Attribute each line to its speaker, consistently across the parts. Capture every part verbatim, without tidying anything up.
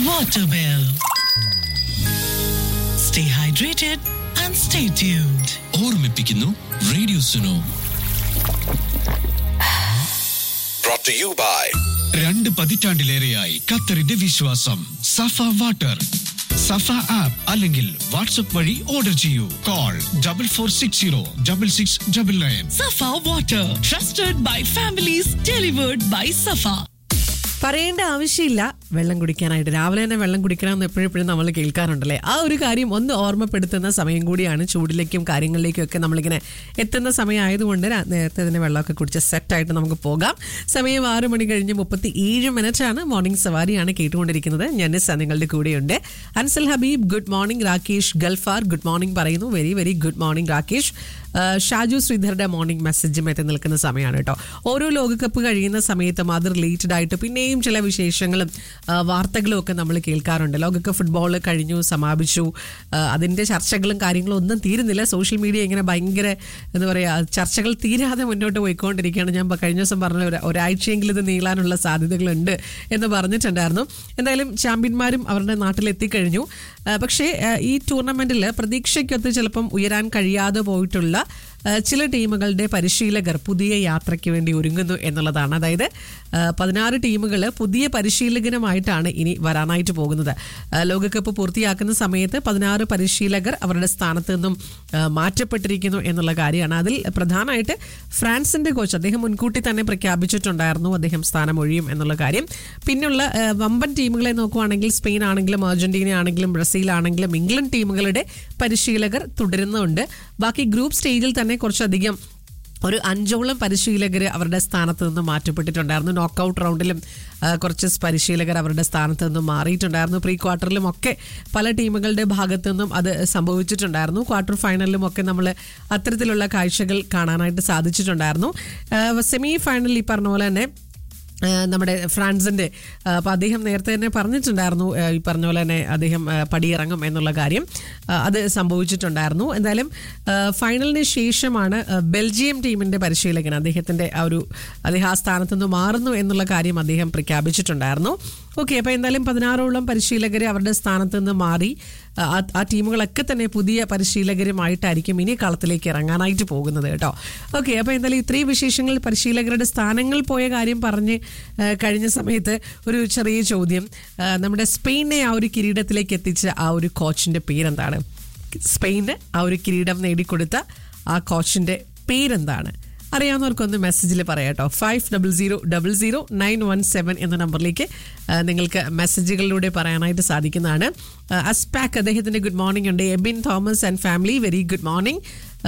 Speaker 1: water bill. Stay hydrated and stay tuned.
Speaker 2: ഓർമ്മിപ്പിക്കുന്നു radio Suno.
Speaker 3: Brought to you by
Speaker 2: രണ്ട് പതിറ്റാണ്ടിലേറെയായി ഖത്തറിന്റെ വിശ്വാസം സഫ വാട്ടർ. സഫ ആപ്പ് അല്ലെങ്കിൽ വാട്സ്ആപ്പ് വഴി ഓർഡർ ചെയ്യൂ. Call double four six zero double six double nine.
Speaker 1: Safa water, trusted by families, delivered by Safa.
Speaker 4: പറയേണ്ട ആവശ്യമില്ല വെള്ളം കുടിക്കാനായിട്ട്. രാവിലെ തന്നെ വെള്ളം കുടിക്കണമെന്ന് എപ്പോഴെപ്പോഴും നമ്മൾ കേൾക്കാറുണ്ടല്ലേ. ആ ഒരു കാര്യം ഒന്ന് ഓർമ്മപ്പെടുത്തുന്ന സമയം കൂടിയാണ്. ചൂടിലേക്കും കാര്യങ്ങളിലേക്കും ഒക്കെ നമ്മളിങ്ങനെ എത്തുന്ന സമയമായതുകൊണ്ട് നേരത്തെ തന്നെ വെള്ളമൊക്കെ കുടിച്ച് സെറ്റായിട്ട് നമുക്ക് പോകാം. സമയം ആറ് മണി കഴിഞ്ഞ് മുപ്പത്തി ഏഴ് മിനിറ്റ് ആണ്. മോർണിംഗ് സവാരിയാണ് കേട്ടുകൊണ്ടിരിക്കുന്നത്. ഞാൻ നിങ്ങളുടെ കൂടെയുണ്ട്. Ansal Habib good morning. Rakesh Gulfar good morning പറയുന്നു. Very very good morning Rakesh. Shaju ശ്രീധറുടെ morning മെസ്സേജും എത്തി നിൽക്കുന്ന സമയമാണ് കേട്ടോ. ഓരോ ലോകകപ്പ് കഴിയുന്ന സമയത്തും അത് റിലേറ്റഡ് ആയിട്ട് പിന്നെയും ചില വിശേഷങ്ങളും വാർത്തകളും ഒക്കെ നമ്മൾ കേൾക്കാറുണ്ട്. ലോകകപ്പ് ഫുട്ബോൾ കഴിഞ്ഞു, സമാപിച്ചു. അതിൻ്റെ ചർച്ചകളും കാര്യങ്ങളും ഒന്നും തീരുന്നില്ല. സോഷ്യൽ മീഡിയ ഇങ്ങനെ ഭയങ്കര എന്താ പറയുക, ചർച്ചകൾ തീരാതെ മുന്നോട്ട് പോയിക്കൊണ്ടിരിക്കുകയാണ്. ഞാൻ കഴിഞ്ഞ ദിവസം പറഞ്ഞ ഒരാഴ്ചയെങ്കിലും ഇത് നീളാനുള്ള സാധ്യതകളുണ്ട് എന്ന് പറഞ്ഞിട്ടുണ്ടായിരുന്നു. എന്തായാലും ചാമ്പ്യന്മാരും അവരുടെ നാട്ടിലെത്തിക്കഴിഞ്ഞു. പക്ഷേ ഈ ടൂർണമെന്റിൽ പ്രതീക്ഷയ്ക്കൊത്ത് ചിലപ്പം ഉയരാൻ കഴിയാതെ പോയിട്ടുള്ള ചില ടീമുകളുടെ പരിശീലകർ പുതിയ യാത്രയ്ക്ക് വേണ്ടി ഒരുങ്ങുന്നു എന്നുള്ളതാണ്. അതായത് പതിനാറ് ടീമുകൾ പുതിയ പരിശീലകനുമായിട്ടാണ് ഇനി വരാനായിട്ട് പോകുന്നത്. ലോകകപ്പ് പൂർത്തിയാക്കുന്ന സമയത്ത് പതിനാറ് പരിശീലകർ അവരുടെ സ്ഥാനത്ത് നിന്നും മാറ്റപ്പെട്ടിരിക്കുന്നു എന്നുള്ള കാര്യമാണ്. അതിൽ പ്രധാനമായിട്ട് ഫ്രാൻസിന്റെ കോച്ച് അദ്ദേഹം മുൻകൂട്ടി തന്നെ പ്രഖ്യാപിച്ചിട്ടുണ്ടായിരുന്നു അദ്ദേഹം സ്ഥാനം ഒഴിയും എന്നുള്ള കാര്യം. പിന്നുള്ള വമ്പൻ ടീമുകളെ നോക്കുവാണെങ്കിൽ സ്പെയിൻ ആണെങ്കിലും അർജന്റീന ആണെങ്കിലും ബ്രസീൽ ആണെങ്കിലും ഇംഗ്ലണ്ട് ടീമുകളുടെ പരിശീലകർ തുടരുന്നുണ്ട്. ബാക്കി ഗ്രൂപ്പ് സ്റ്റേജിൽ തന്നെ കുറച്ചധികം ഒരു അഞ്ചോളം പരിശീലകർ അവരുടെ സ്ഥാനത്ത് നിന്ന് മാറ്റപ്പെട്ടിട്ടുണ്ടായിരുന്നു. നോക്കൌട്ട് റൗണ്ടിലും കുറച്ച് പരിശീലകർ അവരുടെ സ്ഥാനത്ത് നിന്നും മാറിയിട്ടുണ്ടായിരുന്നു. പ്രീ ക്വാർട്ടറിലും ഒക്കെ പല ടീമുകളുടെ ഭാഗത്തു നിന്നും അത് സംഭവിച്ചിട്ടുണ്ടായിരുന്നു. ക്വാർട്ടർ ഫൈനലിലും ഒക്കെ നമ്മൾ അത്തരത്തിലുള്ള കാഴ്ചകൾ കാണാനായിട്ട് സാധിച്ചിട്ടുണ്ടായിരുന്നു. സെമി ഫൈനലിൽ ഈ പറഞ്ഞ പോലെ തന്നെ നമ്മുടെ ഫ്രാൻസിന്റെ അപ്പം അദ്ദേഹം നേരത്തെ തന്നെ പറഞ്ഞിട്ടുണ്ടായിരുന്നു ഈ പറഞ്ഞ പോലെ തന്നെ അദ്ദേഹം പടിയിറങ്ങും എന്നുള്ള കാര്യം. അത് സംഭവിച്ചിട്ടുണ്ടായിരുന്നു. എന്തായാലും ഫൈനലിന് ശേഷമാണ് ബെൽജിയം ടീമിന്റെ പരിശീലകൻ അദ്ദേഹത്തിന്റെ ആ ഒരു അദ്ദേഹം ആ സ്ഥാനത്ത് നിന്ന് മാറുന്നു എന്നുള്ള കാര്യം അദ്ദേഹം പ്രഖ്യാപിച്ചിട്ടുണ്ടായിരുന്നു. ഓക്കെ, അപ്പോൾ എന്തായാലും പതിനാറോളം പരിശീലകർ അവരുടെ സ്ഥാനത്ത് നിന്ന് മാറി ആ ടീമുകളൊക്കെ തന്നെ പുതിയ പരിശീലകരുമായിട്ടായിരിക്കും ഇനി കളത്തിലേക്ക് ഇറങ്ങാനായിട്ട് പോകുന്നത് കേട്ടോ. ഓക്കെ, അപ്പോൾ എന്തായാലും ഇത്രയും വിശേഷങ്ങൾ പരിശീലകരുടെ സ്ഥാനങ്ങൾ പോയ കാര്യം പറഞ്ഞ് കഴിഞ്ഞ സമയത്ത് ഒരു ചെറിയ ചോദ്യം. നമ്മുടെ സ്പെയിനെ ആ ഒരു കിരീടത്തിലേക്ക് എത്തിച്ച ആ ഒരു കോച്ചിന്റെ പേരെന്താണ്? സ്പെയിന് ആ ഒരു കിരീടം നേടിക്കൊടുത്ത ആ കോച്ചിന്റെ പേരെന്താണ്? അറിയാവുന്നവർക്കൊന്ന് മെസ്സേജിൽ പറയാട്ടോ. Five double zero double zero nine one seven എന്ന നമ്പറിലേക്ക് നിങ്ങൾക്ക് മെസ്സേജുകളിലൂടെ പറയാനായിട്ട് സാധിക്കുന്നതാണ്. അസ്പാക്ക് അദ്ദേഹത്തിന്റെ ഗുഡ് മോർണിംഗ് ഉണ്ട്. Ebin Thomas and family very good morning.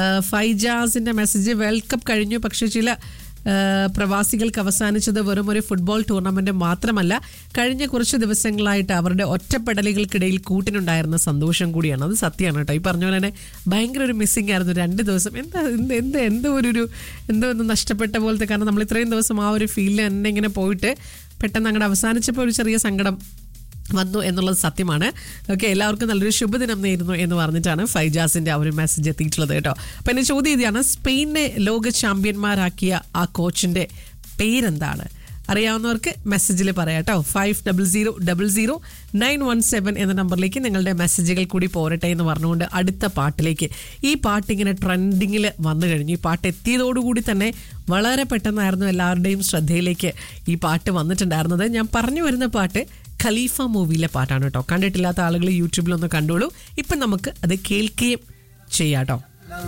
Speaker 4: ഫൈജാസിന്റെ message world cup കഴിഞ്ഞു, പക്ഷേ ചില പ്രവാസികൾക്ക് അവസാനിച്ചത് വെറും ഒരു ഫുട്ബോൾ ടൂർണമെന്റ് മാത്രമല്ല, കഴിഞ്ഞ കുറച്ച് ദിവസങ്ങളായിട്ട് അവരുടെ ഒറ്റപ്പെടലുകൾക്കിടയിൽ കൂട്ടിനുണ്ടായിരുന്ന സന്തോഷം കൂടിയാണ്. അത് സത്യമാണ് കേട്ടോ. ഈ പറഞ്ഞ പോലെ തന്നെ ഭയങ്കര ഒരു മിസ്സിംഗ് ആയിരുന്നു രണ്ട് ദിവസം. എന്താ എന്ത് എന്ത് എന്തോ ഒരു എന്തോ ഒന്ന് നഷ്ടപ്പെട്ട പോലത്തെ. കാരണം നമ്മൾ ഇത്രയും ദിവസം ആ ഒരു ഫീലിൽ തന്നെ ഇങ്ങനെ പോയിട്ട് പെട്ടെന്ന് അങ്ങോട്ട് അവസാനിച്ചപ്പോൾ ഒരു ചെറിയ സങ്കടം വന്നു എന്നുള്ളത് സത്യമാണ്. ഓക്കെ, എല്ലാവർക്കും നല്ലൊരു ശുഭദിനം നേരുന്നു എന്ന് പറഞ്ഞിട്ടാണ് ഫൈജാസിന്റെ ആ ഒരു മെസ്സേജ് എത്തിയിട്ടുള്ളത് കേട്ടോ. അപ്പം എന്നെ ചോദ്യം ഇതാണ്, സ്പെയിനെ ലോക ചാമ്പ്യന്മാരാക്കിയ ആ കോച്ചിന്റെ പേരെന്താണ്? അറിയാവുന്നവർക്ക് മെസ്സേജിൽ പറയാം കേട്ടോ. Five double zero double zero nine one seven എന്ന നമ്പറിലേക്ക് നിങ്ങളുടെ മെസ്സേജുകൾ കൂടി പോരട്ടെ എന്ന് പറഞ്ഞുകൊണ്ട് അടുത്ത പാട്ടിലേക്ക്. ഈ പാട്ട് ഇങ്ങനെ ട്രെൻഡിങ്ങിൽ വന്നു കഴിഞ്ഞു. ഈ പാട്ട് എത്തിയതോടുകൂടി തന്നെ വളരെ പെട്ടെന്നായിരുന്നു എല്ലാവരുടെയും ശ്രദ്ധയിലേക്ക് ഈ പാട്ട് വന്നിട്ടുണ്ടായിരുന്നത്. ഞാൻ പറഞ്ഞു വരുന്ന പാട്ട് ഖലീഫ മൂവിയിലെ പാട്ടാണ് കേട്ടോ. കണ്ടിട്ടില്ലാത്ത ആളുകൾ യൂട്യൂബിലൊന്ന് കണ്ടോളൂ. ഇപ്പം നമുക്ക് അത് കേൾക്കുകയും ചെയ്യാം കേട്ടോ.